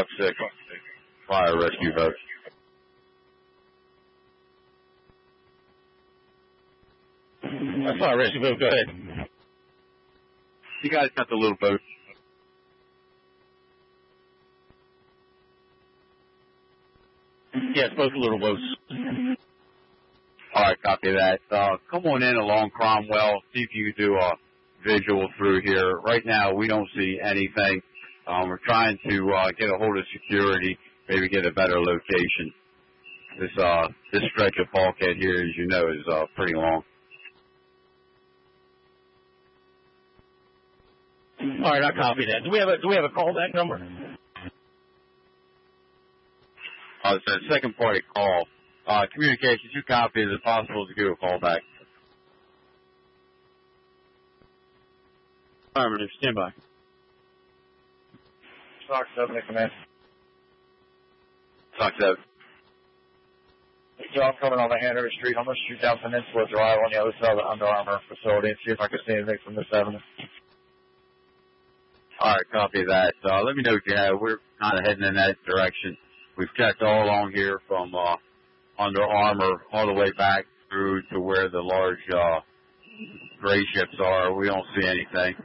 Buck 6, fire rescue boat. Fire rescue boat, go ahead. You guys got the little boat. Yes, both little boats. All right, copy that. Come on in along Cromwell. See if you can do a visual through here. Right now, we don't see anything. We're trying to get a hold of security, maybe get a better location. This stretch of bulkhead here, as you know, is pretty long. All right, I'll copy that. Do we have a callback number? It's a second party call. Communications, you copy. Is it possible to do a callback? Affirmative, stand by. Sox 7 to command. Sox 7. So I'm coming on the Hanover Street. I'm going to shoot down Peninsula Drive on the other side of the Under Armour facility and see if I can see anything from this avenue. All right, copy that. Let me know if you have. We're kind of heading in that direction. We've checked all along here from Under Armour all the way back through to where the large gray ships are. We don't see anything.